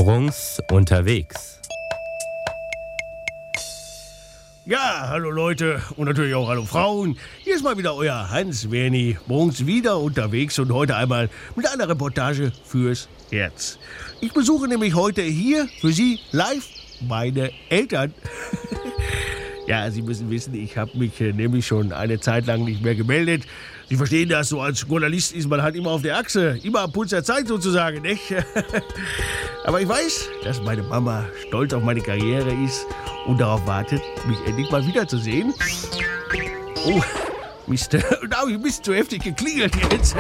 Bruns unterwegs. Ja, hallo Leute und natürlich auch hallo Frauen. Hier ist mal wieder euer Hans-Werni Bruns wieder unterwegs und heute einmal mit einer Reportage fürs Herz. Ich besuche nämlich heute hier für Sie live meine Eltern. Ja, Sie müssen wissen, ich habe mich nämlich schon eine Zeit lang nicht mehr gemeldet. Sie verstehen das, so als Journalist ist man halt immer auf der Achse, immer am Puls der Zeit sozusagen, nicht? Aber ich weiß, dass meine Mama stolz auf meine Karriere ist und darauf wartet, mich endlich mal wiederzusehen. Oh, Mist, da habe ich ein bisschen zu heftig geklingelt jetzt.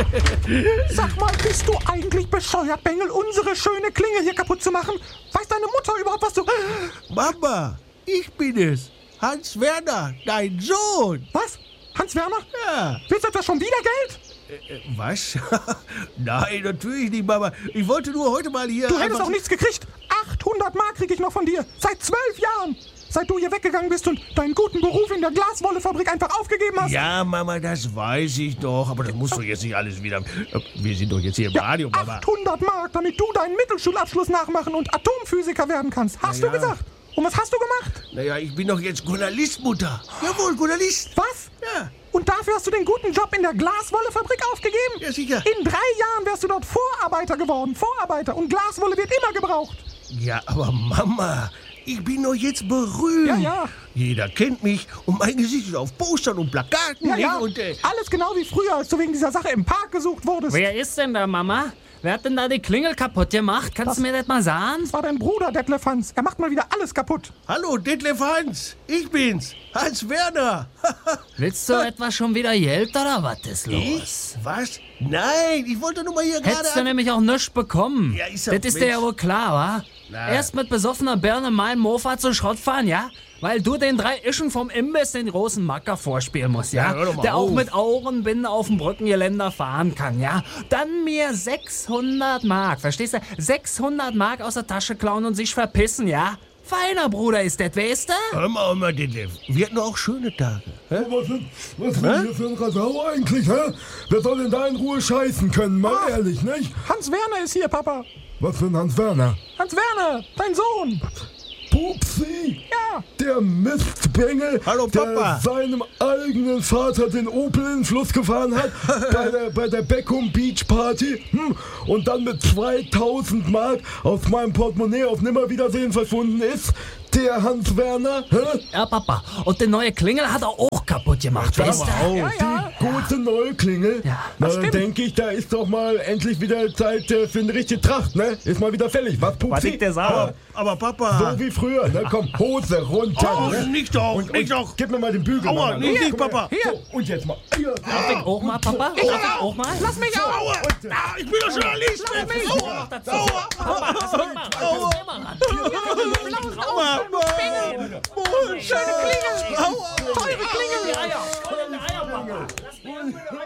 Sag mal, bist du eigentlich bescheuert, Bengel, unsere schöne Klingel hier kaputt zu machen? Weiß deine Mutter überhaupt, was du... Mama, ich bin es. Hans Werner, dein Sohn. Was? Hans Werner? Ja. Willst du etwa schon wieder Geld? Was? Nein, natürlich nicht, Mama. Ich wollte nur heute mal hier... Du hättest auch nichts gekriegt. 800 Mark krieg ich noch von dir. Seit 12 Jahren. Seit du hier weggegangen bist und deinen guten Beruf in der Glaswollefabrik einfach aufgegeben hast. Ja, Mama, das weiß ich doch. Aber das musst du jetzt nicht alles wieder... Wir sind doch jetzt hier im Radio, Mama. 800 Mark, damit du deinen Mittelschulabschluss nachmachen und Atomphysiker werden kannst. Hast du gesagt? Und was hast du gemacht? Naja, ich bin doch jetzt Journalist, Mutter. Jawohl, Journalist. Was? Ja. Und dafür hast du den guten Job in der Glaswollefabrik aufgegeben? Ja, sicher. In 3 Jahren wärst du dort Vorarbeiter geworden. Vorarbeiter. Und Glaswolle wird immer gebraucht. Ja, aber Mama, ich bin doch jetzt berühmt. Ja, ja. Jeder kennt mich und mein Gesicht ist auf Postern und Plakaten. Ja, nicht? ja. Und, Alles genau wie früher, als du wegen dieser Sache im Park gesucht wurdest. Wer ist denn da, Mama? Wer hat denn da die Klingel kaputt gemacht? Kannst du mir das mal sagen? Das war dein Bruder, Detlef Hans. Er macht mal wieder alles kaputt. Hallo, Detlef Hans. Ich bin's. Hans Werner. Willst du etwa schon wieder Geld oder was ist los? Ich? Was? Nein, ich wollte nur mal hier gerade... Hättest du nämlich auch nichts bekommen. Ja, ist ja das ist dir ja Mensch. wohl klar, wa? Na. Erst mit besoffener Birne meinen Mofa zu Schrott fahren, ja? Weil du den 3 Ischen vom Imbiss den großen Macker vorspielen musst, ja? Ja, hör doch mal der auch auf. mit Augenbinde auf dem Brückengeländer fahren kann, ja? Dann mir 600 Mark, verstehst du? 600 Mark aus der Tasche klauen und sich verpissen, ja? Feiner Bruder ist das, weißt du? Hör mal, Detlef. Wir hatten auch schöne Tage. Hä? Was ist denn hier für ein Radau eigentlich, hä? Wer soll denn da in Ruhe scheißen können, mal ehrlich, nicht? Hans Werner ist hier, Papa. Was für ein Hans Werner? Hans Werner, dein Sohn. Pupsi! Ja. Der Mistbengel, Hallo, Papa. der seinem eigenen Vater den Opel in den Fluss gefahren hat, bei der Beckham Beach Party, und dann mit 2000 Mark aus meinem Portemonnaie auf Nimmerwiedersehen verschwunden ist. Der Hans Werner, hä? Ja, Papa. Und die neue Klingel hat er auch kaputt gemacht, weißt du? Oh, die gute neue Klingel. Ja, Na, das dann stimmt. denke ich, da ist doch mal endlich wieder Zeit für eine richtige Tracht, ne? Ist mal wieder fällig. Was, Pupsi? Aber Papa... So wie früher, ne? Komm, Hose runter. Oh, ne? nicht doch, nicht doch. Gib mir mal den Bügel. Aua, Mama. nicht, Komm her. Papa. So, und jetzt mal. Hier. Darf ich auch mal, Papa? Darf ich auch mal? Lass mich auf. Aua! Ah, ich bin doch Journalist. Aua! Aua! Aua! Schöne Klingel! Aua! Teure Klingel. Ja, ja. Papa.